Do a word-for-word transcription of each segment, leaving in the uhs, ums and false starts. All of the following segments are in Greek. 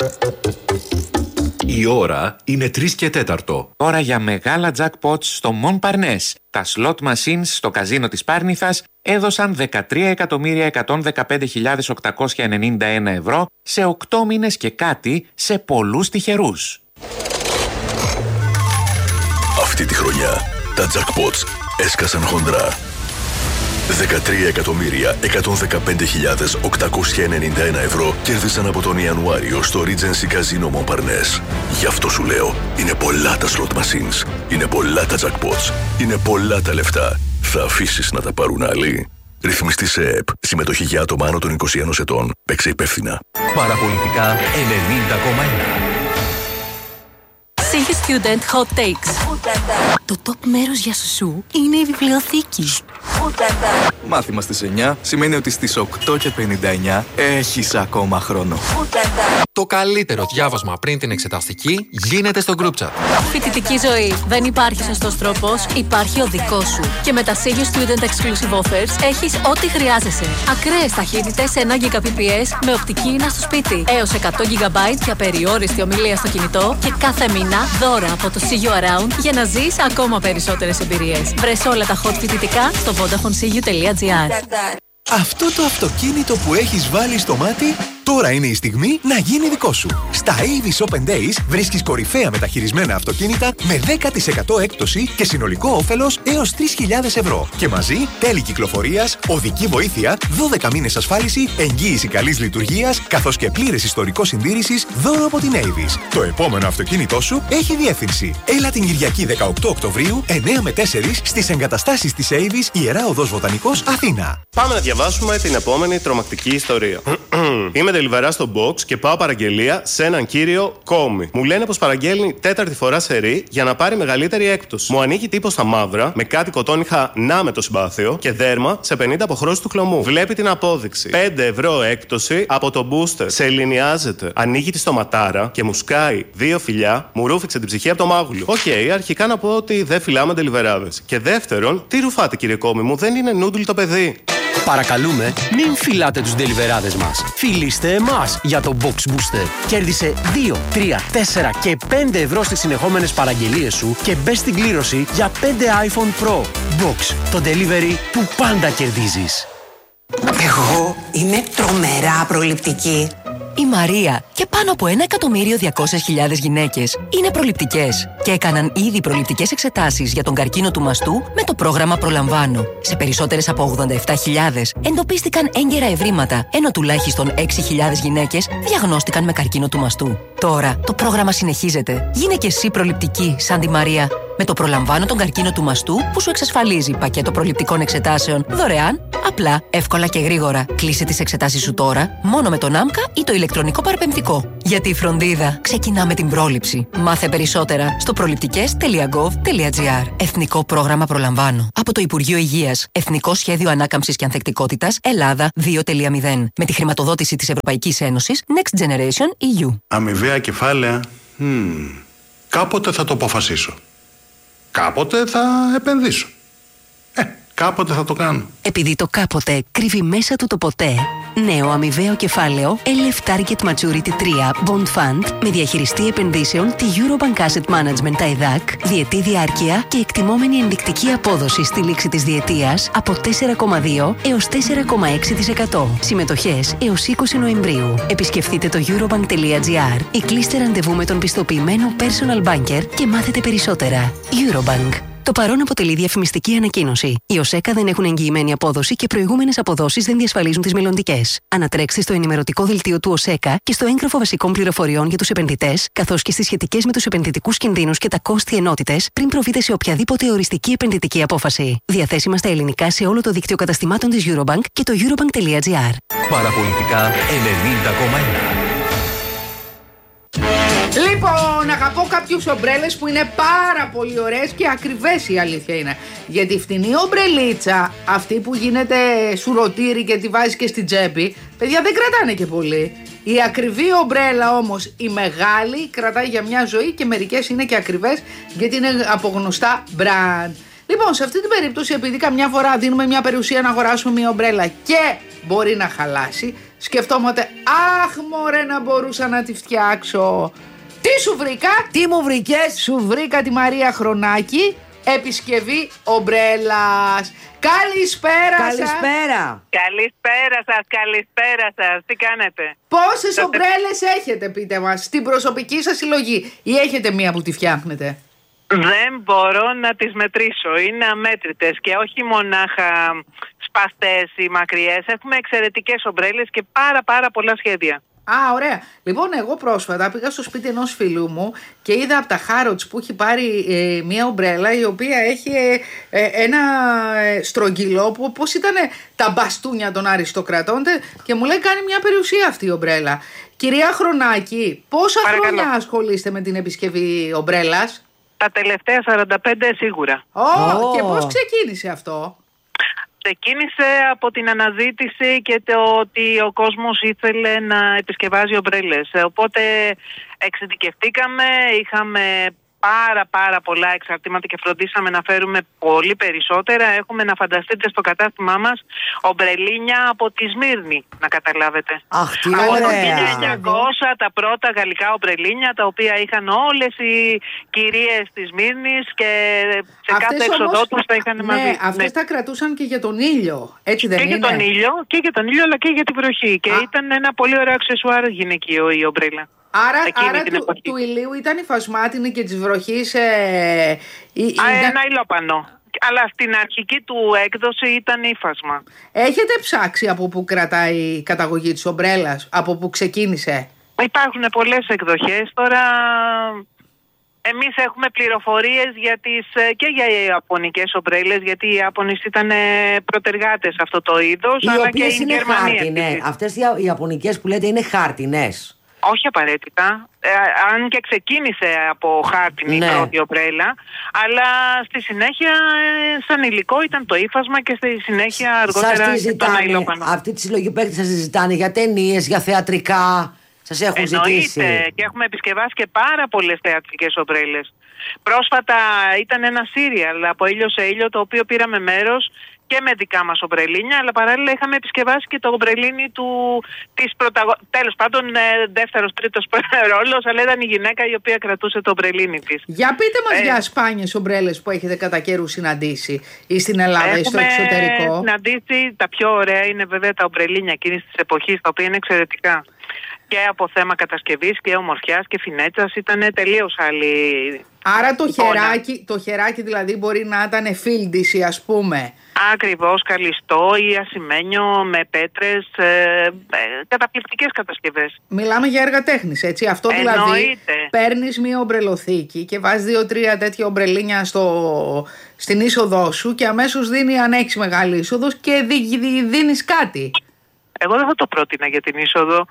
Η ώρα είναι τρεις και τέταρτο. Ώρα για μεγάλα jackpots στο Montparnasse. Τα slot machines στο καζίνο της Πάρνηθας έδωσαν δεκατρία εκατομμύρια εκατόν δεκαπέντε χιλιάδες οκτακόσια ενενήντα ένα ευρώ σε οκτώ μήνες και κάτι σε πολλούς τυχερούς. Αυτή τη χρονιά τα jackpots έσκασαν χοντρά. δεκατρία εκατομμύρια εκατόν δεκαπέντε χιλιάδες οκτακόσια ενενήντα ένα ευρώ κέρδισαν από τον Ιανουάριο στο Regency Casino Montparnasse. Γι' αυτό σου λέω, είναι πολλά τα slot machines, είναι πολλά τα jackpots, είναι πολλά τα λεφτά. Θα αφήσεις να τα πάρουν άλλοι? Ρυθμιστή σε ΕΕΠ. Συμμετοχή για άτομα άνω των είκοσι ένα ετών. Παίξε υπεύθυνα. Παραπολιτικά ενενήντα κόμμα ένα. Σίγιο Student Hot Takes. Το top μέρος για σουσού είναι η βιβλιοθήκη. Μάθημα στις εννιά σημαίνει ότι στις οκτώ και πενήντα εννιά έχεις ακόμα χρόνο. Το καλύτερο διάβασμα πριν την εξεταστική γίνεται στο group chat. Φοιτητική ζωή. Δεν υπάρχει σωστός τρόπος, υπάρχει ο δικός σου. Και με τα Σίγιο Student Exclusive Offers έχεις ό,τι χρειάζεσαι. Ακραίες ταχύτητες ένα γιγαμπιτ με οπτική ίνα στο σπίτι. Έως εκατό γιγαμπάιτ για περιόριστη ομιλία στο κινητό. Και κάθε μήνα δώρα από το See You Around για να ζεις ακόμα περισσότερες εμπειρίες. Βρες όλα τα hot φοιτητικά στο vodafone sigiu τελεία gr. Αυτό το αυτοκίνητο που έχεις βάλει στο μάτι, τώρα είναι η στιγμή να γίνει δικό σου. Στα Avis Open Days βρίσκεις κορυφαία μεταχειρισμένα αυτοκίνητα με δέκα τοις εκατό έκπτωση και συνολικό όφελος έως τρεις χιλιάδες ευρώ. Και μαζί τέλη κυκλοφορίας, οδική βοήθεια, δώδεκα μήνες ασφάλιση, εγγύηση καλής λειτουργίας, καθώς και πλήρες ιστορικό συντήρησης δώρο από την Avis. Το επόμενο αυτοκίνητό σου έχει διεύθυνση. Έλα την Κυριακή δεκαοκτώ Οκτωβρίου, εννιά με τέσσερα στις εγκαταστάσεις της Avis, Ιερά Οδός Βοτανικός, Αθήνα. Πάμε να διαβάσουμε την επόμενη τρομακτική ιστορία. Είμαι delivery στο box και πάω παραγγελία σε έναν κύριο Κόμι. Μου λένε πως παραγγέλνει τέταρτη φορά σερί για να πάρει μεγαλύτερη έκπτωση. Μου ανήκει τύπο στα μαύρα, με κάτι κοτόνιχα να με το συμπάθειο και δέρμα σε πενήντα αποχρώσεις του χλωμού. Βλέπει την απόδειξη. πέντε ευρώ έκπτωση από το booster. Σε ελληνιάζεται. Ανοίγει τη στοματάρα και μου σκάει δύο φιλιά, μου ρούφηξε την ψυχή από το μάγουλο. Οκ, okay, αρχικά να πω ότι δεν φυλάμε deliverάδες. Και δεύτερον, τι ρουφάτε κύριε Κόμι μου, δεν είναι νούντλ το παιδί. Παρακαλούμε, μην φυλάτε τους ντελιβεράδες μας. Φιλήστε εμάς για το Box Booster. Κέρδισε δύο, τρία, τέσσερα και πέντε ευρώ στις συνεχόμενες παραγγελίες σου και μπες στην κλήρωση για πέντε iPhone Pro. Box, το delivery που πάντα κερδίζεις. Εγώ είμαι τρομερά προληπτική. Η Μαρία και πάνω από ένα εκατομμύριο διακόσιες χιλιάδες γυναίκες είναι προληπτικές και έκαναν ήδη προληπτικές εξετάσεις για τον καρκίνο του μαστού με το πρόγραμμα Προλαμβάνω. Σε περισσότερες από ογδόντα επτά χιλιάδες εντοπίστηκαν έγκαιρα ευρήματα, ενώ τουλάχιστον έξι χιλιάδες γυναίκες διαγνώστηκαν με καρκίνο του μαστού. Τώρα το πρόγραμμα συνεχίζεται. Γίνε και εσύ προληπτική σαν τη Μαρία. Με το Προλαμβάνω τον καρκίνο του μαστού που σου εξασφαλίζει πακέτο προληπτικών εξετάσεων δωρεάν, απλά, εύκολα και γρήγορα. Κλείσε τις εξετάσεις σου τώρα μόνο με τον ΆΜΚΑ ή το ηλεκτρονικό παραπεμπτικό. Γιατί η φροντίδα ξεκινά με την πρόληψη. Μάθε περισσότερα στο προληπτικές τελεία γκοβ τελεία τζι άρ. Εθνικό πρόγραμμα Προλαμβάνω. Από το Υπουργείο Υγείας. Εθνικό Σχέδιο Ανάκαμψης και Ανθεκτικότητας Ελλάδα δύο κόμμα μηδέν. Με τη χρηματοδότηση της Ευρωπαϊκής Ένωσης Next Generation ι γιου. Αμοιβαία κεφάλαια. Hmm. Κάποτε θα το αποφασίσω. Κάποτε θα επενδύσω. Ε, κάποτε θα το κάνω. Επειδή το κάποτε κρύβει μέσα του το ποτέ, νέο αμοιβαίο κεφάλαιο ελ εφ Target Maturity τρία Bond Fund με διαχειριστή επενδύσεων τη Eurobank Asset Management τα ΕΔΑΚ, διετή διάρκεια και εκτιμόμενη ενδεικτική απόδοση στη λήξη της διετίας από τέσσερα κόμμα δύο έως τέσσερα κόμμα έξι τοις εκατό. Συμμετοχές έως είκοσι Νοεμβρίου. Επισκεφτείτε το eurobank τελεία τζι άρ ή κλείστε ραντεβού με τον πιστοποιημένο personal banker και μάθετε περισσότερα. Eurobank. Το παρόν αποτελεί διαφημιστική ανακοίνωση. Οι ΟΣΕΚΑ δεν έχουν εγγυημένη απόδοση και προηγούμενες αποδόσεις δεν διασφαλίζουν τις μελλοντικές. Ανατρέξτε στο ενημερωτικό δελτίο του ΟΣΕΚΑ και στο έγγραφο βασικών πληροφοριών για τους επενδυτές, καθώς και στις σχετικές με τους επενδυτικούς κινδύνους και τα κόστη ενότητες πριν προβείτε σε οποιαδήποτε οριστική επενδυτική απόφαση. Διαθέσιμα στα ελληνικά σε όλο το δίκτυο καταστημάτων της Eurobank και το eurobank τελεία τζι άρ. Παραπολιτικά ενενήντα κόμμα ένα. Λοιπόν, αγαπώ κάποιους ομπρέλες που είναι πάρα πολύ ωραίες και ακριβές, η αλήθεια είναι. Γιατί η φτηνή ομπρελίτσα, αυτή που γίνεται σουρωτήρι και τη βάζεις και στην τσέπη, παιδιά, δεν κρατάνε και πολύ. Η ακριβή ομπρέλα όμως, η μεγάλη, κρατάει για μια ζωή και μερικές είναι και ακριβές γιατί είναι από γνωστά brand. Λοιπόν, σε αυτή την περίπτωση, επειδή καμιά φορά δίνουμε μια περιουσία να αγοράσουμε μια ομπρέλα και μπορεί να χαλάσει, σκεφτόμαστε, αχ μωρέ να μπορούσα να τη φτιάξω. Τι σου βρήκα? Τι μου βρήκες? Σου βρήκα τη Μαρία Χρονάκη, επισκευή ομπρέλας. Καλησπέρα σας. Καλησπέρα. Καλησπέρα σας, καλησπέρα σας. Τι κάνετε? Πόσες ομπρέλες έχετε, πείτε μας, στην προσωπική σας συλλογή, ή έχετε μία που τη φτιάχνετε? Δεν μπορώ να τις μετρήσω. Είναι αμέτρητες και όχι μονάχα σπαστές ή μακριές. Έχουμε εξαιρετικές ομπρέλες και πάρα πάρα πολλά σχέδια. Α, ωραία. Λοιπόν, εγώ πρόσφατα πήγα στο σπίτι ενός φίλου μου και είδα από τα Harrods που έχει πάρει ε, μια ομπρέλα η οποία έχει ε, ε, ένα ε, στρογγυλό που πώς ήταν τα μπαστούνια των αριστοκρατών και μου λέει κάνει μια περιουσία αυτή η ομπρέλα. Κυρία Χρονάκη, πόσα Παρακαλώ. χρόνια ασχολείστε με την επισκευή ομπρέλας? Τα τελευταία σαράντα πέντε σίγουρα. Ω, oh, και πώς ξεκίνησε αυτό? Ξεκίνησε από την αναζήτηση και το ότι ο κόσμος ήθελε να επισκευάζει ομπρέλες. Οπότε εξειδικευτήκαμε, είχαμε πάρα πάρα πολλά εξαρτήματα και φροντίσαμε να φέρουμε πολύ περισσότερα. Έχουμε, να φανταστείτε, στο κατάστημά μας ομπρελίνια από τη Σμύρνη, να καταλάβετε. Αχ, τι από ωραία. το χίλια εννιακόσια τα πρώτα γαλλικά ομπρελίνια, τα οποία είχαν όλες οι κυρίες της Σμύρνης και σε Αυτές κάθε έξοδό όμως, τους τα είχαν ναι, μαζί. αυτές Ναι. τα κρατούσαν και για τον ήλιο, έτσι δεν και είναι? για τον ήλιο, και για τον ήλιο αλλά και για την βροχή. Και Α. ήταν ένα πολύ ωραίο αξεσουάρ γυναικείο η ομπρέλα. Άρα, Εκείνη άρα την του, εποχή. του ηλίου ήταν η φασμάτινη και της βροχής ε, η, Α, ήταν... ένα υλόπανο. Αλλά στην αρχική του έκδοση ήταν ύφασμα. Έχετε ψάξει από που κρατάει η καταγωγή της ομπρέλας, από που ξεκίνησε? Υπάρχουν πολλές εκδοχές. Τώρα εμείς έχουμε πληροφορίες για τις, και για οι ιαπωνικές ομπρέλες, γιατί οι Ιάπωνες ήταν προτεργάτες αυτό το είδος, Οι αλλά και οποίες η είναι Γερμανία. χάρτινες. Αυτές οι οι ιαπωνικές που λέτε είναι χάρτινες. Όχι απαραίτητα. Ε, αν και ξεκίνησε από χάρτινη Ναι. η πρώτη ομπρέλα, αλλά στη συνέχεια ε, σαν υλικό ήταν το ύφασμα και στη συνέχεια αργότερα Σας τη και το ζητάνε, ναηλόπανο. αυτή τη συλλογή παίκτες σας τη ζητάνε για ταινίες, για θεατρικά. Σας έχουν ζητήσει. Εννοείται, και έχουμε επισκευάσει και πάρα πολλές θεατρικές ομπρέλες. Πρόσφατα ήταν ένα σύριαλ από ήλιο σε ήλιο, το οποίο πήραμε μέρος και με δικά μας ομπρελίνια, αλλά παράλληλα είχαμε επισκευάσει και το ομπρελίνι του, της πρωταγω... τέλος πάντων ε, δεύτερος, τρίτος ρόλος, αλλά ήταν η γυναίκα η οποία κρατούσε το ομπρελίνι της. Για πείτε μας Ε, για σπάνιες ομπρέλες που έχετε κατά καιρού συναντήσει ή στην Ελλάδα ή στο Έχουμε εξωτερικό. συναντήσει, τα πιο ωραία είναι βέβαια τα ομπρελίνια εκείνης της εποχής, τα οποία είναι εξαιρετικά. Και από θέμα κατασκευής και ομορφιάς και φινέτσας ήταν τελείως άλλη. Άρα το εικόνα. χεράκι, το χεράκι δηλαδή μπορεί να ήταν φίλντιση, ας πούμε. Ακριβώς, καλιστό ή ασημένιο με πέτρες, ε, ε, καταπληκτικές κατασκευές. Μιλάμε για έργα τέχνης, έτσι. Αυτό δηλαδή Εννοείται. παίρνεις μία ομπρελοθήκη και βάζεις δύο-τρία τέτοια ομπρελίνια στο, στην είσοδό σου και αμέσως δίνει, αν έχεις μεγάλη είσοδος, και δι, δι, δίνεις κάτι. Εγώ δεν θα το πρότεινα για την είσοδο.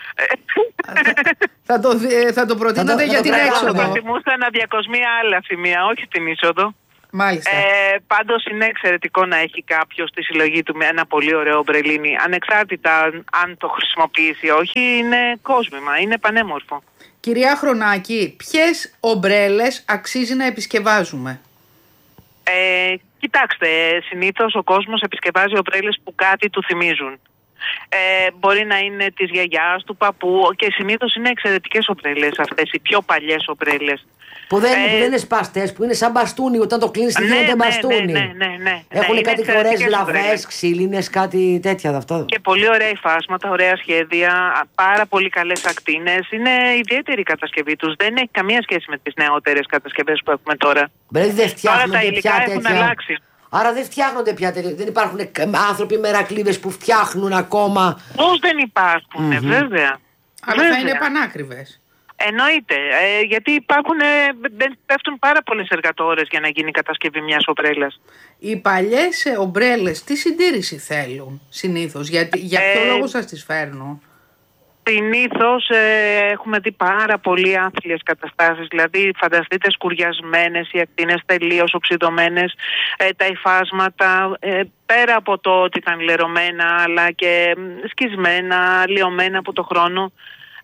Θα το, δι- θα το προτείνατε για την Θα έξοδο. προτιμούσα να διακοσμεί άλλα σημεία, όχι την είσοδο. Μάλιστα. Ε, πάντως είναι εξαιρετικό να έχει κάποιος στη συλλογή του με ένα πολύ ωραίο ομπρελίνι. Ανεξάρτητα αν το χρησιμοποιήσει ή όχι, είναι κόσμημα, είναι πανέμορφο. Κυρία Χρονάκη, ποιες ομπρέλες αξίζει να επισκευάζουμε? Ε, κοιτάξτε, συνήθως ο κόσμος επισκευάζει ομπρέλες που κάτι του θυμίζουν. Ε, μπορεί να είναι της γιαγιάς, του παππού, και συνήθως είναι εξαιρετικές ομπρέλες αυτές, οι πιο παλιές ομπρέλες. Που δεν, Ε, που δεν είναι σπαστές, που είναι σαν μπαστούνι. Όταν το κλείνεις, ναι, γίνεται ναι, μπαστούνι. ναι, ναι, ναι, ναι. Έχουν Ναι, κάτι είναι φορές εξαιρετικές λαβές, ομπρέλες. ξύλινες, κάτι τέτοια. Αυτό. Και πολύ ωραία υφάσματα, ωραία σχέδια, πάρα πολύ καλές ακτίνες. Είναι ιδιαίτερη η κατασκευή τους. Δεν έχει καμία σχέση με τις νεότερες κατασκευές που έχουμε τώρα. Μπρε, δεν Τώρα φτιάχνονται τα υλικά πια έχουν τέτοια. αλλάξει. Άρα δεν φτιάχνονται πια τέτοια. Δεν υπάρχουν άνθρωποι μερακλείδες που φτιάχνουν ακόμα. Πώς δεν υπάρχουν, Μμμ. βέβαια. Αλλά θα Βέβαια. είναι πανάκριβες. Εννοείται, ε, γιατί υπάρχουν, ε, δεν πέφτουν πάρα πολλές εργατόρες για να γίνει η κατασκευή μιας ομπρέλας. Οι παλιές ε, ομπρέλες τι συντήρηση θέλουν συνήθως? Γιατί, για ποιο Ε, λόγο σας τις φέρνω? Συνήθως ε, έχουμε δει πάρα πολύ άθλιες καταστάσεις, δηλαδή φανταστείτε σκουριασμένες, οι ακτίνες τελείως οξυδωμένες, ε, τα υφάσματα, ε, πέρα από το ότι ήταν λερωμένα, αλλά και μ, σκισμένα, λιωμένα από το χρόνο.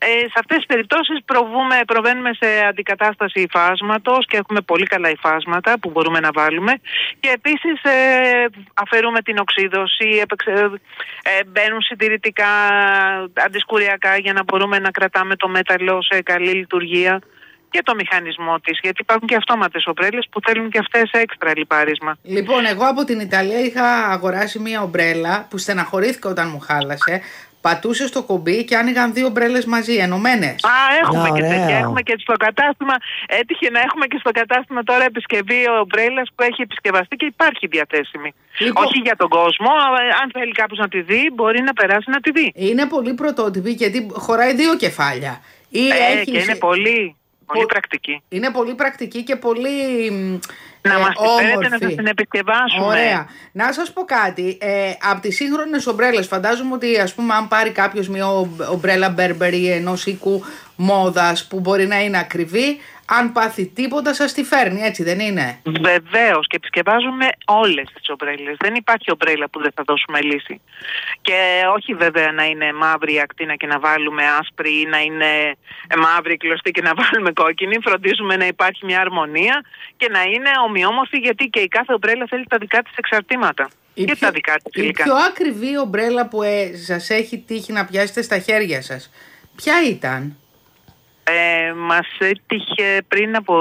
Ε, σε αυτές τις περιπτώσεις προβούμε, προβαίνουμε σε αντικατάσταση υφάσματος και έχουμε πολύ καλά υφάσματα που μπορούμε να βάλουμε και επίσης ε, αφαιρούμε την οξύδωση, επεξε, ε, μπαίνουν συντηρητικά, αντισκουριακά για να μπορούμε να κρατάμε το μέταλλο σε καλή λειτουργία και το μηχανισμό της, γιατί υπάρχουν και αυτόματες ομπρέλες που θέλουν και αυτές έξτρα λιπάρισμα. Λοιπόν, εγώ από την Ιταλία είχα αγοράσει μία ομπρέλα που στεναχωρήθηκα όταν μου χάλασε. Πατούσε στο κουμπί και άνοιγαν δύο ομπρέλες μαζί, ενωμένες. Α, έχουμε και τέτοια. Έχουμε και στο κατάστημα. Έτυχε να έχουμε και στο κατάστημα τώρα επισκευή ομπρέλας που έχει επισκευαστεί και υπάρχει διαθέσιμη. Λοιπόν, όχι για τον κόσμο, αν θέλει κάποιος να τη δει, μπορεί να περάσει να τη δει. Είναι πολύ πρωτότυπη γιατί χωράει δύο κεφάλια. Ή ε, έχεις... και είναι πολύ, πολύ πρακτική. Είναι πολύ πρακτική και πολύ. Να ε, μας τη φέρετε να σας την επισκευάσουμε. Ωραία. Να σας πω κάτι. Ε, από τις σύγχρονες ομπρέλες, φαντάζομαι ότι ας πούμε αν πάρει κάποιος μια ομπρέλα Burberry ενός οίκου μόδας που μπορεί να είναι ακριβή, αν πάθει τίποτα σας τη φέρνει, έτσι δεν είναι? Βεβαίως, και επισκευάζουμε όλες τις ομπρέλες. Δεν υπάρχει ομπρέλα που δεν θα δώσουμε λύση. Και όχι βέβαια να είναι μαύρη η ακτίνα και να βάλουμε άσπρη ή να είναι μαύρη κλωστή και να βάλουμε κόκκινη. Φροντίζουμε να υπάρχει μια αρμονία και να είναι ομοιόμορφη, γιατί και η κάθε ομπρέλα θέλει τα δικά της εξαρτήματα. Η και πιο, τα δικά της υλικά. Η πιο ακριβή ομπρέλα που ε, σας έχει τύχει να πιάσετε στα χέρια σας, ποια ήταν? Ε, μας έτυχε πριν από,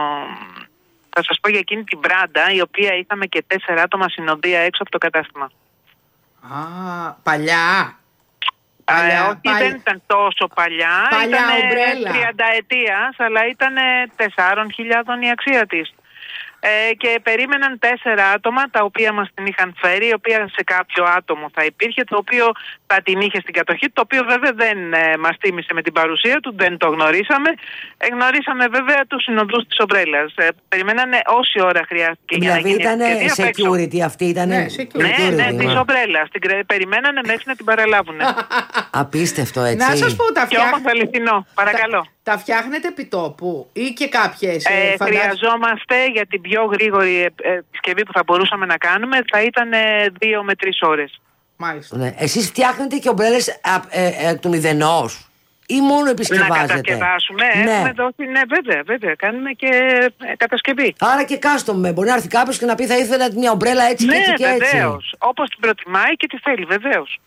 θα σας πω για εκείνη την μπράντα, η οποία είχαμε και τέσσερα άτομα συνοδεία έξω από το κατάστημα. Α, παλιά. παλιά ε, όχι, παλιά. Δεν ήταν τόσο παλιά, παλιά ήταν τριανταετίας, αλλά ήταν τεσσάρων χιλιάδων η αξία της. Ε, και περίμεναν τέσσερα άτομα τα οποία μας την είχαν φέρει, η οποία σε κάποιο άτομο θα υπήρχε, το οποίο θα την είχε στην κατοχή, το οποίο βέβαια δεν ε, μας τίμησε με την παρουσία του, δεν το γνωρίσαμε. Ε, γνωρίσαμε βέβαια τους συνοδούς της ομπρέλας. Ε, περιμένανε όση ώρα χρειάστηκε δηλαδή για να γίνει ήταν security αυτή, ήταν. Ναι, security. ναι, ναι, της ομπρέλας. Την περιμένανε μέχρι να την παραλάβουν. Απίστευτο, έτσι. Να σας πω, τα και όμως αληθινό, παρακαλώ. Τα, τα φτιάχνετε επιτόπου ή και κάποιες? Ε, φαντάζ... Χρειαζόμαστε για την πιο γρήγορη επισκευή που θα μπορούσαμε να κάνουμε, θα ήταν δύο με τρεις ώρες. Μάλιστα. Ναι. Εσείς φτιάχνετε και ομπρέλες ε, ε, εκ του μηδενός ή μόνο επισκευάζετε? Να κατασκευάσουμε, ναι. Έχουμε δώσει, ναι, βέβαια, βέβαια, κάνουμε και ε, κατασκευή. Άρα και custom, μπορεί να έρθει κάποιος και να πει θα ήθελα μια ομπρέλα έτσι ναι, και έτσι και έτσι. Ναι, βεβαίως, όπως την προτιμάει και τη θέλει, βεβαίως.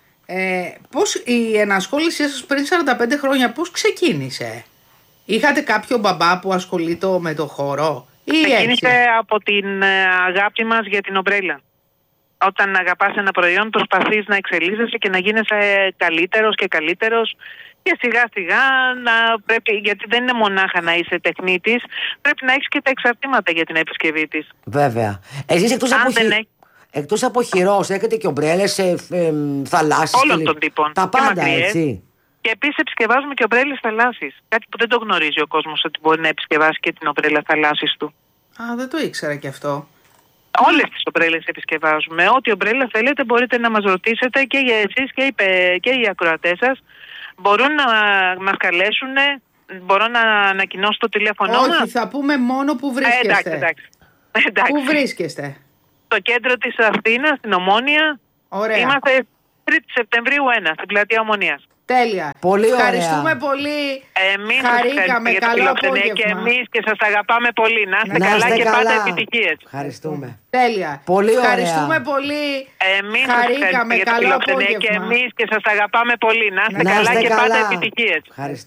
Ε, πώς η ενασχόλησή σας πριν σαράντα πέντε χρόνια, πώς ξεκίνησε? Είχατε κάποιο μπαμπά που ασχολείται με το χώρο? Ξεκίνησε από την αγάπη μας για την ομπρέλα. Όταν αγαπάς ένα προϊόν, προσπαθείς να εξελίσσεσαι και να γίνεσαι καλύτερος και καλύτερος και σιγά σιγά να πρέπει, γιατί δεν είναι μονάχα να είσαι τεχνίτης, πρέπει να έχεις και τα εξαρτήματα για την επισκευή της. Βέβαια. Εσείς εκτός από, χει... έχει... εκτός από χειρός έχετε και ομπρέλες ε, ε, θαλάσσιες? Όλων των τύπων. Τα πάντα, έτσι. Και επίσης επισκευάζουμε και ομπρέλες θαλάσσης. Κάτι που δεν το γνωρίζει ο κόσμος, ότι μπορεί να επισκευάσει και την ομπρέλα θαλάσσης του. Α, δεν το ήξερα και αυτό. Όλες τις ομπρέλες επισκευάζουμε. Ό,τι ομπρέλα θέλετε μπορείτε να μας ρωτήσετε, και για εσείς και οι, και οι ακροατές σας. Μπορούν να μας καλέσουν, μπορώ να ανακοινώσω το τηλέφωνο Όχι, μας. Όχι, θα πούμε μόνο που βρίσκεστε. Ε, εντάξει, εντάξει. εντάξει. Πού βρίσκεστε? Στο κέντρο της Αθήνας, στην Ομόνια. Ωραία. Είμαστε τρίτη Σεπτεμβρίου ένα, στην πλατεία Ομονίας. Τέλεια. Πολύ ευχαριστούμε ωραία. πολύ. Εμείς χαρήκαμε. Για καλό απόγευμα. Και εμείς και σας αγαπάμε πολύ. Να είστε, να καλά είστε και καλά. πάντα επιτυχίες. Ευχαριστούμε. Τέλεια. Πολύ ωραία. Ευχαριστούμε πολύ. Εμείς χαρήκαμε. Για καλό απόγευμα. Και εμείς και σας αγαπάμε πολύ. Να είστε, να καλά είστε και καλά. πάντα επιτυχίες.